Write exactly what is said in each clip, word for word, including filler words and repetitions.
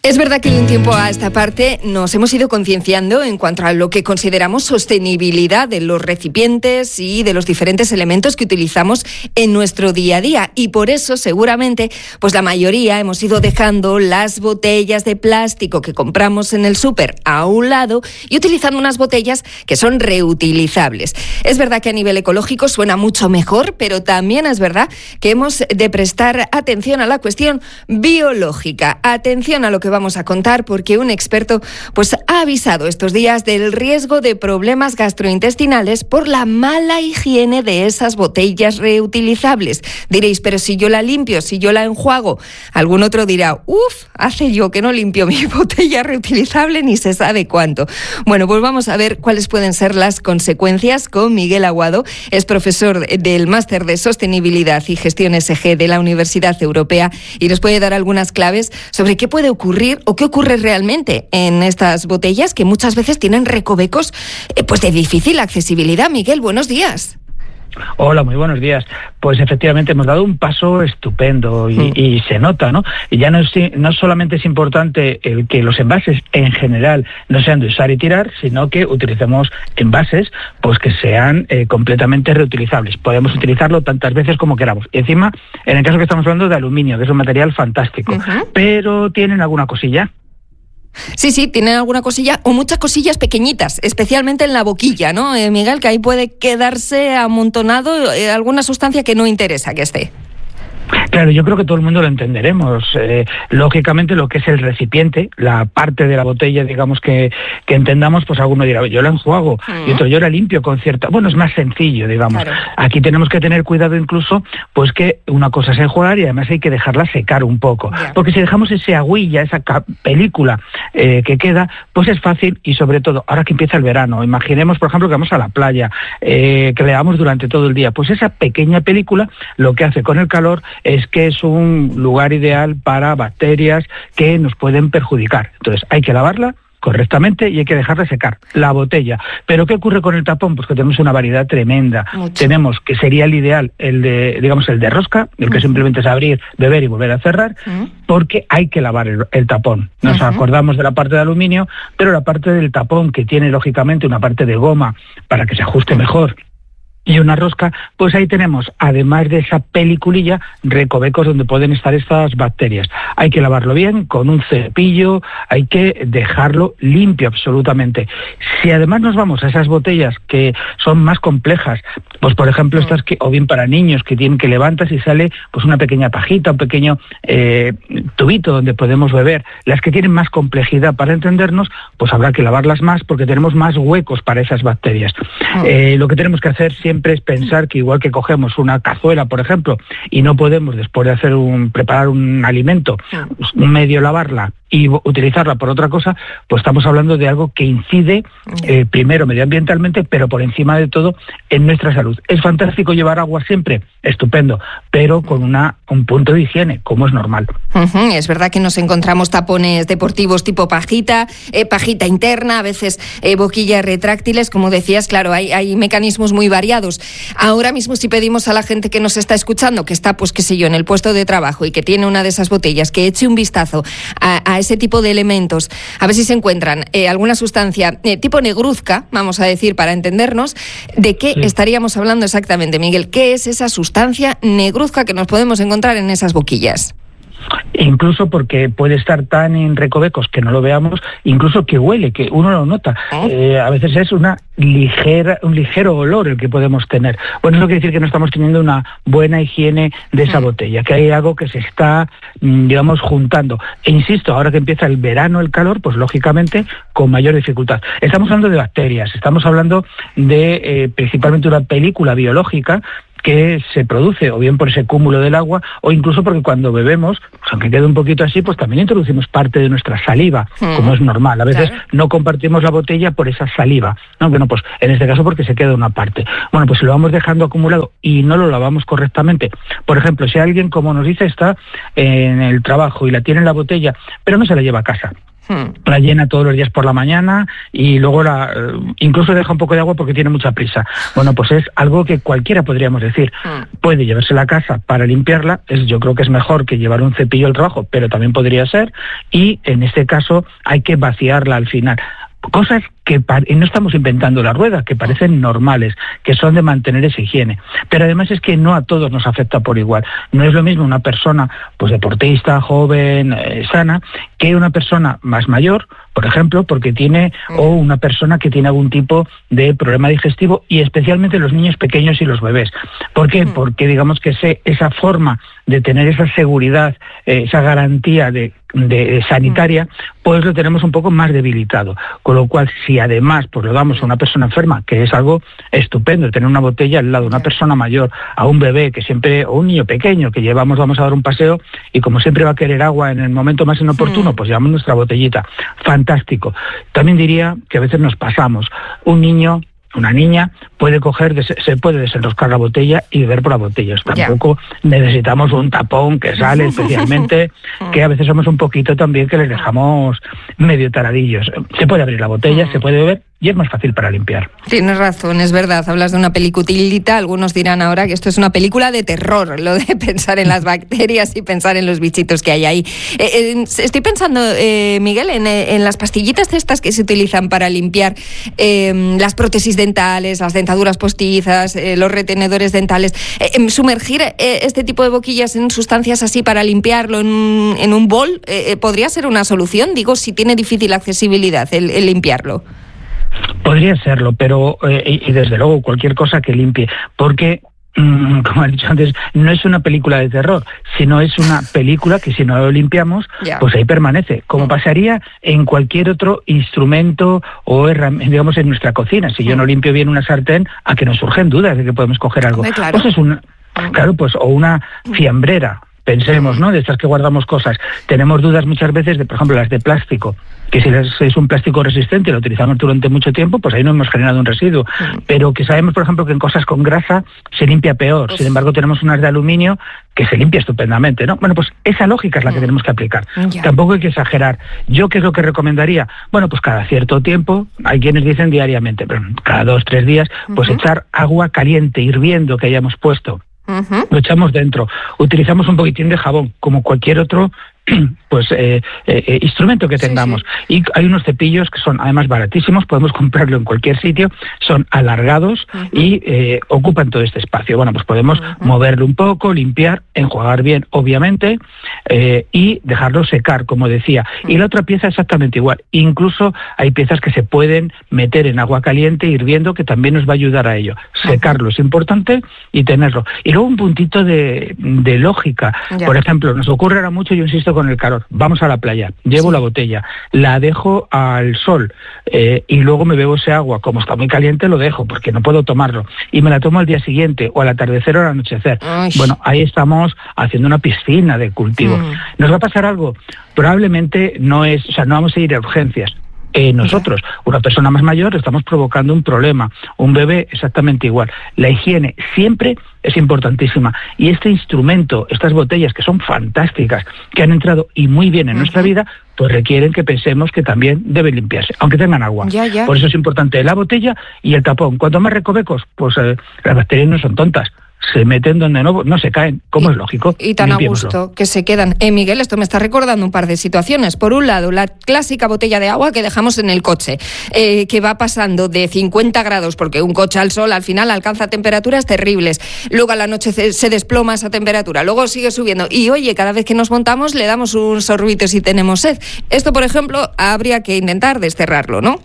Es verdad que de un tiempo a esta parte nos hemos ido concienciando en cuanto a lo que consideramos sostenibilidad de los recipientes y de los diferentes elementos que utilizamos en nuestro día a día. Y por eso, seguramente, pues la mayoría hemos ido dejando las botellas de plástico que compramos en el súper a un lado y utilizando unas botellas que son reutilizables. Es verdad que a nivel ecológico suena mucho mejor, pero también es verdad que hemos de prestar atención a la cuestión biológica. Atención a lo que vamos a contar, porque un experto pues ha avisado estos días del riesgo de problemas gastrointestinales por la mala higiene de esas botellas reutilizables. Diréis, pero si yo la limpio, si yo la enjuago. Algún otro dirá, uff, hace yo que no limpio mi botella reutilizable ni se sabe cuánto. Bueno, pues vamos a ver cuáles pueden ser las consecuencias con Miguel Aguado. Es profesor del Máster de Sostenibilidad y Gestión E S G de la Universidad Europea y nos puede dar algunas claves sobre qué puede ocurrir o qué ocurre realmente en estas botellas que muchas veces tienen recovecos eh, pues de difícil accesibilidad. Miguel, buenos días. Hola, muy buenos días. Pues efectivamente hemos dado un paso estupendo y, mm. y se nota, ¿no? Y ya no, es, no solamente es importante el que los envases en general no sean de usar y tirar, sino que utilicemos envases pues que sean eh, completamente reutilizables. Podemos utilizarlo tantas veces como queramos. Y encima, en el caso que estamos hablando de aluminio, que es un material fantástico, uh-huh. pero tienen alguna cosilla. Sí, sí, tienen alguna cosilla o muchas cosillas pequeñitas, especialmente en la boquilla, ¿no, eh, Miguel? Que ahí puede quedarse amontonado eh, alguna sustancia que no interesa que esté. Claro, yo creo que todo el mundo lo entenderemos. Eh, lógicamente, lo que es el recipiente, la parte de la botella, digamos, que, que entendamos, pues alguno dirá, yo la enjuago, uh-huh. y otro, yo la limpio con cierta... Bueno, es más sencillo, digamos. Claro. Aquí tenemos que tener cuidado incluso, pues que una cosa es enjuagar y además hay que dejarla secar un poco. Yeah. Porque si dejamos ese agüilla, esa ca- película eh, que queda, pues es fácil y sobre todo, ahora que empieza el verano, imaginemos, por ejemplo, que vamos a la playa, eh, que le damos durante todo el día, pues esa pequeña película lo que hace con el calor es que es un lugar ideal para bacterias que nos pueden perjudicar. Entonces hay que lavarla correctamente y hay que dejarla secar, la botella. ¿Pero qué ocurre con el tapón? Pues que tenemos una variedad tremenda. Mucho. Tenemos, que sería el ideal, el de, digamos, el de rosca, el que uh-huh. simplemente es abrir, beber y volver a cerrar, uh-huh. porque hay que lavar el, el tapón. Nos uh-huh. acordamos de la parte de aluminio, pero la parte del tapón, que tiene lógicamente una parte de goma para que se ajuste mejor, y una rosca, pues ahí tenemos, además de esa peliculilla, recovecos donde pueden estar estas bacterias. Hay que lavarlo bien, con un cepillo, hay que dejarlo limpio absolutamente. Si además nos vamos a esas botellas que son más complejas, pues por ejemplo estas que, o bien para niños, que tienen que levantas y sale pues una pequeña pajita, un pequeño eh, tubito donde podemos beber, las que tienen más complejidad para entendernos, pues habrá que lavarlas más porque tenemos más huecos para esas bacterias. Oh. Eh, lo que tenemos que hacer siempre Siempre es pensar que igual que cogemos una cazuela, por ejemplo, y no podemos después de hacer un preparar un alimento, medio lavarla y utilizarla por otra cosa, pues estamos hablando de algo que incide eh, primero medioambientalmente, pero por encima de todo en nuestra salud. ¿Es fantástico llevar agua siempre? Estupendo, pero con una un punto de higiene, como es normal. Uh-huh. Es verdad que nos encontramos tapones deportivos tipo pajita, eh, pajita interna, a veces eh, boquillas retráctiles, como decías, claro, hay, hay mecanismos muy variados. Ahora mismo, si pedimos a la gente que nos está escuchando, que está, pues qué sé yo, en el puesto de trabajo y que tiene una de esas botellas, que eche un vistazo a, a ese tipo de elementos, a ver si se encuentran eh, alguna sustancia eh, tipo negruzca, vamos a decir, para entendernos, ¿de qué sí. estaríamos hablando exactamente, Miguel? ¿Qué es esa sustancia negruzca que nos podemos encontrar en esas boquillas? Incluso porque puede estar tan en recovecos que no lo veamos, incluso que huele, que uno lo nota. ¿Eh? Eh, a veces es una ligera, un ligero olor el que podemos tener. Bueno, eso quiere decir que no estamos teniendo una buena higiene de esa botella, que hay algo que se está, digamos, juntando. E insisto, ahora que empieza el verano, el calor, pues lógicamente con mayor dificultad. Estamos hablando de bacterias, estamos hablando de eh, principalmente una película biológica que se produce o bien por ese cúmulo del agua o incluso porque cuando bebemos, pues aunque quede un poquito así, pues también introducimos parte de nuestra saliva, mm. como es normal. A veces claro. no compartimos la botella por esa saliva, ¿no? Bueno, pues en este caso porque se queda una parte. Bueno, pues si lo vamos dejando acumulado y no lo lavamos correctamente, por ejemplo, si alguien, como nos dice, está en el trabajo y la tiene en la botella, pero no se la lleva a casa, Hmm. La llena todos los días por la mañana y luego la, incluso deja un poco de agua porque tiene mucha prisa. Bueno, pues es algo que cualquiera podríamos decir. Hmm. Puede llevarse la casa para limpiarla, es, yo creo que es mejor que llevar un cepillo al trabajo, pero también podría ser, y en este caso hay que vaciarla al final. Cosas que y no estamos inventando la rueda, que parecen normales, que son de mantener esa higiene. Pero además es que no a todos nos afecta por igual. No es lo mismo una persona pues deportista, joven, eh, sana, que una persona más mayor, por ejemplo, porque tiene, o una persona que tiene algún tipo de problema digestivo, y especialmente los niños pequeños y los bebés. ¿Por qué? Porque digamos que ese, esa forma de tener esa seguridad, eh, esa garantía de, de sanitaria, pues lo tenemos un poco más debilitado. Con lo cual, si además pues lo damos a una persona enferma, que es algo estupendo, tener una botella al lado de una persona mayor, a un bebé que siempre, o un niño pequeño que llevamos, vamos a dar un paseo, y como siempre va a querer agua en el momento más inoportuno, pues llevamos nuestra botellita. Fantástico. También diría que a veces nos pasamos. Un niño, una niña puede coger, se puede desenroscar la botella y beber por la botella. Tampoco yeah. necesitamos un tapón que sale especialmente, que a veces somos un poquito también que les dejamos medio taradillos. Se puede abrir la botella, se puede beber, y es más fácil para limpiar. Tienes razón, es verdad. Hablas de una peliculita, algunos dirán ahora que esto es una película de terror, lo de pensar en las bacterias y pensar en los bichitos que hay ahí. Eh, eh, estoy pensando, eh, Miguel, en, en las pastillitas estas que se utilizan para limpiar eh, las prótesis dentales, las dentaduras postizas, eh, los retenedores dentales. Eh, sumergir eh, este tipo de boquillas en sustancias así para limpiarlo en, en un bol, eh, ¿podría ser una solución? Digo, si tiene difícil accesibilidad el, el limpiarlo. Podría serlo, pero eh, y, y desde luego cualquier cosa que limpie, porque mm, como he dicho antes, no es una película de terror, sino es una película que si no lo limpiamos, yeah. pues ahí permanece, como pasaría en cualquier otro instrumento o herramienta, digamos en nuestra cocina. Si yo no limpio bien una sartén, a que nos surgen dudas de que podemos coger algo. Claro. Pues es una, claro, pues o una fiambrera. Pensemos, ¿no? De estas que guardamos cosas. Tenemos dudas muchas veces de, por ejemplo, las de plástico, que si es un plástico resistente y lo utilizamos durante mucho tiempo, pues ahí no hemos generado un residuo. Mm. Pero que sabemos, por ejemplo, que en cosas con grasa se limpia peor. Uf. Sin embargo, tenemos unas de aluminio que se limpia estupendamente, ¿no? Bueno, pues esa lógica es la que mm. tenemos que aplicar. Yeah. Tampoco hay que exagerar. ¿Yo qué es lo que recomendaría? Bueno, pues cada cierto tiempo, hay quienes dicen diariamente, pero cada dos, tres días, pues uh-huh. echar agua caliente, hirviendo, que hayamos puesto. Uh-huh. Lo echamos dentro, utilizamos un poquitín de jabón, como cualquier otro pues eh, eh, instrumento que tengamos. Sí, sí. Y hay unos cepillos que son además baratísimos, podemos comprarlo en cualquier sitio, son alargados uh-huh. y eh, ocupan todo este espacio. Bueno, pues podemos uh-huh. moverlo un poco, limpiar, enjuagar bien, obviamente, eh, y dejarlo secar, como decía. Uh-huh. Y la otra pieza exactamente igual. Incluso hay piezas que se pueden meter en agua caliente hirviendo, que también nos va a ayudar a ello. Secarlo uh-huh. es importante y tenerlo. Y luego un puntito de, de lógica. Ya. Por ejemplo, nos ocurre ahora mucho, yo insisto, con el calor. Vamos a la playa, llevo sí. la botella, la dejo al sol eh, y luego me bebo ese agua. Como está muy caliente, lo dejo porque no puedo tomarlo. Y me la tomo al día siguiente, o al atardecer o al anochecer. Ay. Bueno, ahí estamos haciendo una piscina de cultivo. Mm. ¿Nos va a pasar algo? Probablemente no es, o sea, no vamos a ir a urgencias. Eh, nosotros, una persona más mayor, estamos provocando un problema. Un bebé exactamente igual. La higiene siempre es importantísima. Y este instrumento, estas botellas que son fantásticas, que han entrado y muy bien en uh-huh. nuestra vida, pues requieren que pensemos que también deben limpiarse, aunque tengan agua. Ya, ya. Por eso es importante la botella y el tapón. Cuanto más recovecos, pues eh, las bacterias no son tontas. Se meten donde no, no se caen, como y, es lógico. Y tan a gusto que se quedan. Eh, Miguel, esto me está recordando un par de situaciones. Por un lado, la clásica botella de agua que dejamos en el coche, eh, que va pasando de cincuenta grados, porque un coche al sol al final alcanza temperaturas terribles. Luego a la noche se, se desploma esa temperatura, luego sigue subiendo. Y oye, cada vez que nos montamos le damos un sorbito si tenemos sed. Esto, por ejemplo, habría que intentar desterrarlo, ¿no?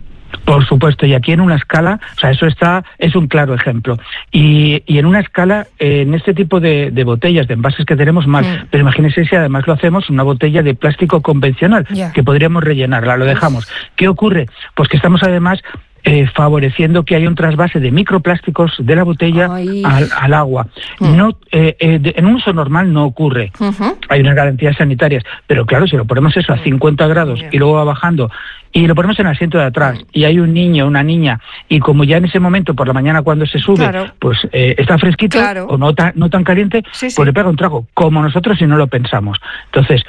Por supuesto, y aquí en una escala, o sea, eso está, es un claro ejemplo. Y, y en una escala, eh, en este tipo de, de botellas, de envases que tenemos mal, mm. pero imagínense si además lo hacemos una botella de plástico convencional, yeah. que podríamos rellenarla, lo dejamos. ¿Qué ocurre? Pues que estamos además Eh, favoreciendo que haya un trasvase de microplásticos de la botella al, al agua. Mm. No, eh, eh, de, en un uso normal no ocurre. Uh-huh. Hay unas garantías sanitarias, pero claro, si lo ponemos eso a cincuenta grados yeah. y luego va bajando, y lo ponemos en el asiento de atrás, mm. y hay un niño, una niña, y como ya en ese momento, por la mañana cuando se sube, claro. pues eh, está fresquito, claro. o no, ta, no tan caliente, sí, sí. pues le pega un trago, como nosotros si no lo pensamos. Entonces,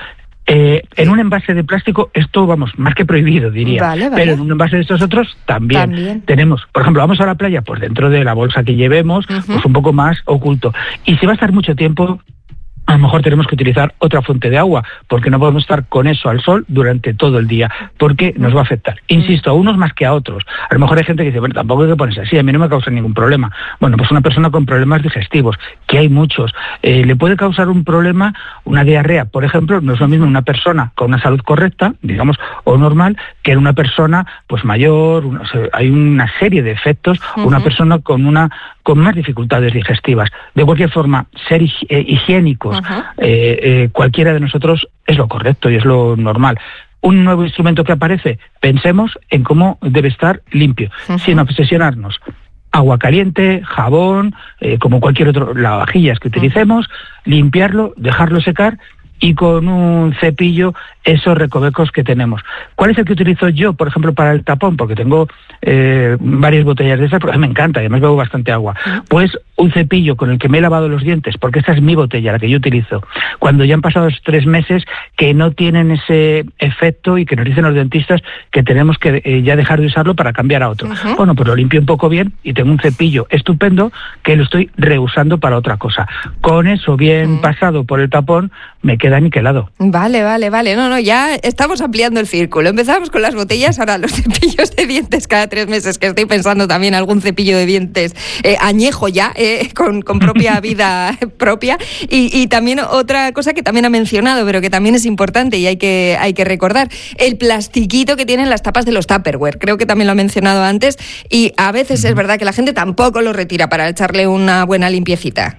Eh, en un envase de plástico, esto, vamos, más que prohibido, diría. Vale, vale. Pero en un envase de estos otros, también. también. Tenemos, por ejemplo, vamos a la playa, pues dentro de la bolsa que llevemos, uh-huh. pues un poco más oculto. Y si va a estar mucho tiempo, a lo mejor tenemos que utilizar otra fuente de agua, porque no podemos estar con eso al sol durante todo el día, porque nos va a afectar. Insisto, a unos más que a otros. A lo mejor hay gente que dice, bueno, tampoco hay que ponerse así, a mí no me causa ningún problema. Bueno, pues una persona con problemas digestivos, que hay muchos, eh, le puede causar un problema, una diarrea, por ejemplo, no es lo mismo una persona con una salud correcta, digamos, o normal, que una persona pues mayor, una, o sea, hay una serie de efectos, uh-huh. una persona con una con más dificultades digestivas. De cualquier forma, ser higiénicos, uh-huh. eh, eh, cualquiera de nosotros es lo correcto y es lo normal. Un nuevo instrumento que aparece, pensemos en cómo debe estar limpio, uh-huh. sin obsesionarnos. Agua caliente, jabón, eh, como cualquier otro lavavajillas que utilicemos, uh-huh. limpiarlo, dejarlo secar y con un cepillo esos recovecos que tenemos. ¿Cuál es el que utilizo yo, por ejemplo, para el tapón? Porque tengo eh, varias botellas de esas, porque me encanta, además bebo bastante agua. Pues un cepillo con el que me he lavado los dientes, porque esta es mi botella, la que yo utilizo, cuando ya han pasado tres meses que no tienen ese efecto y que nos dicen los dentistas que tenemos que eh, ya dejar de usarlo para cambiar a otro. Uh-huh. Bueno, pues lo limpio un poco bien y tengo un cepillo estupendo que lo estoy reusando para otra cosa. Con eso bien uh-huh. pasado por el tapón, me queda aniquilado. Vale, vale, vale. No, no, ya estamos ampliando el círculo. Empezamos con las botellas, ahora los cepillos de dientes cada tres meses, que estoy pensando también algún cepillo de dientes eh, añejo ya, eh, con, con propia vida propia. Y, y también otra cosa que también ha mencionado, pero que también es importante y hay que, hay que recordar, el plastiquito que tienen las tapas de los Tupperware. Creo que también lo ha mencionado antes y a veces es verdad que la gente tampoco lo retira para echarle una buena limpiecita.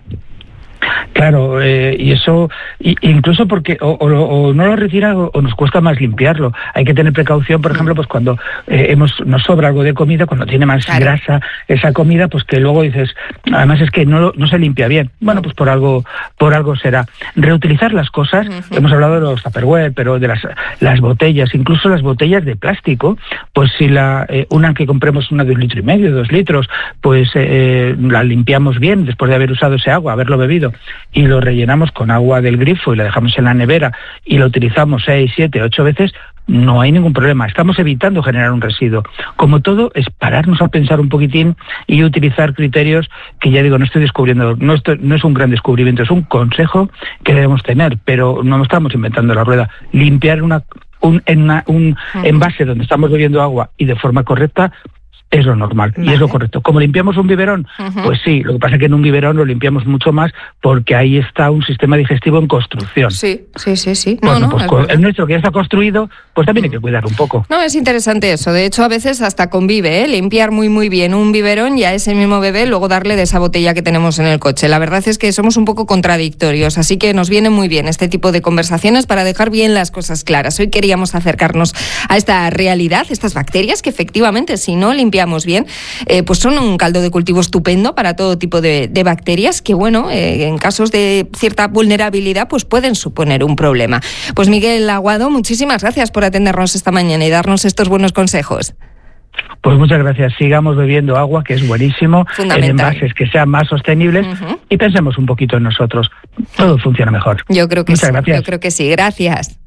Claro, eh, y eso, y, incluso porque o, o, o no lo retira o, o nos cuesta más limpiarlo. Hay que tener precaución, por ejemplo, pues cuando eh, hemos nos sobra algo de comida, cuando tiene más claro. grasa esa comida, pues que luego dices, además es que no no se limpia bien. Bueno, pues por algo por algo será. Reutilizar las cosas, uh-huh. hemos hablado de los Tupperware, pero de las las botellas, incluso las botellas de plástico, pues si la eh, una que compremos una de un litro y medio, dos litros, pues eh, la limpiamos bien después de haber usado ese agua, haberlo bebido, y lo rellenamos con agua del grifo y la dejamos en la nevera y lo utilizamos seis, siete, ocho veces, no hay ningún problema. Estamos evitando generar un residuo. Como todo, es pararnos a pensar un poquitín y utilizar criterios que, ya digo, no estoy descubriendo, no, estoy, no es un gran descubrimiento, es un consejo que debemos tener, pero no estamos inventando la rueda. Limpiar una, un, en una, un envase donde estamos bebiendo agua y de forma correcta es lo normal, vale. y es lo correcto. ¿Cómo limpiamos un biberón? Uh-huh. Pues sí, lo que pasa es que en un biberón lo limpiamos mucho más porque ahí está un sistema digestivo en construcción. Sí, sí, sí, sí. Bueno, no, no, pues con el nuestro que ya está construido, pues también hay que cuidar un poco. No, es interesante eso. De hecho, a veces hasta convive, ¿eh? Limpiar muy, muy bien un biberón y a ese mismo bebé luego darle de esa botella que tenemos en el coche. La verdad es que somos un poco contradictorios, así que nos viene muy bien este tipo de conversaciones para dejar bien las cosas claras. Hoy queríamos acercarnos a esta realidad, estas bacterias que efectivamente, si no limpiamos bien, eh, pues son un caldo de cultivo estupendo para todo tipo de, de bacterias que, bueno, eh, en casos de cierta vulnerabilidad, pues pueden suponer un problema. Pues Miguel Aguado, muchísimas gracias por atendernos esta mañana y darnos estos buenos consejos. Pues muchas gracias. Sigamos bebiendo agua, que es buenísimo, en envases que sean más sostenibles, uh-huh. y pensemos un poquito en nosotros. Todo funciona mejor. Yo creo que muchas sí. Gracias. Yo creo que sí. Gracias.